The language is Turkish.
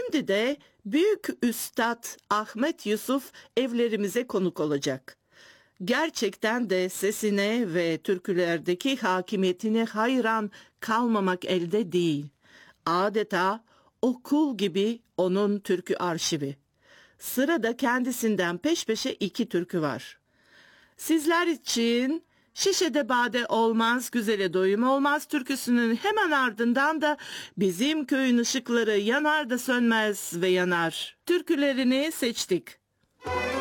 Şimdi de büyük üstad Ahmet Yusuf evlerimize konuk olacak. Gerçekten de sesine ve türkülerdeki hakimiyetine hayran kalmamak elde değil. Adeta okul gibi onun türkü arşivi. Sırada kendisinden peş peşe 2 türkü var. Sizler için Şişede bade olmaz, güzele doyum olmaz türküsünün hemen ardından da bizim köyün ışıkları yanar da sönmez ve yanar türkülerini seçtik.